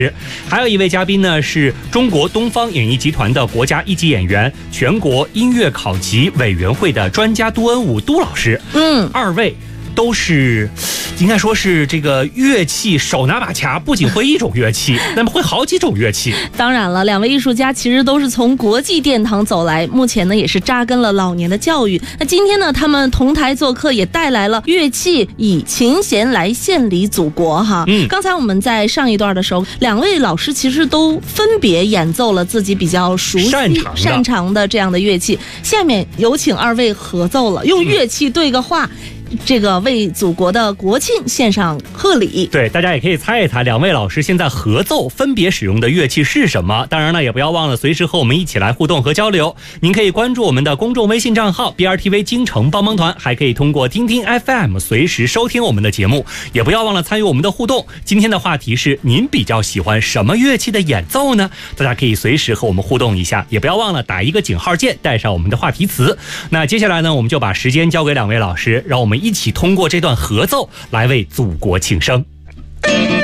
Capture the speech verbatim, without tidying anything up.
还有一位嘉宾呢，是中国东方演艺集团的国家一级演员，全国音乐考级委员会的专家杜恩武杜老师。 嗯， 二位都是应该说是这个乐器手拿把掐，不仅会一种乐器，那么会好几种乐器。 当然了，两位艺术家其实都是从国际殿堂走来，目前呢也是扎根了老年的教育。那今天呢，他们同台做客，也带来了乐器，以琴弦来献礼祖国哈。 嗯， 刚才我们在上一段的时候，两位老师其实都分别演奏了自己比较熟悉、 擅长的擅长的这样的乐器。下面有请二位合奏了，用乐器对个话。嗯，这个为祖国的国庆献上贺礼。 对，大家也可以猜一猜两位老师现在合奏分别使用的乐器是什么。当然了，也不要忘了随时和我们一起来互动和交流。您可以关注我们的公众微信账号 B R T V 京城帮帮团，还可以通过听听 F M 随时收听我们的节目。也不要忘了参与我们的互动。今天的话题是您比较喜欢什么乐器的演奏呢？大家可以随时和我们互动一下，也不要忘了打一个井号键，带上我们的话题词。那接下来呢，我们就把时间交给两位老师，让我们一起通过这段合奏来为祖国庆生。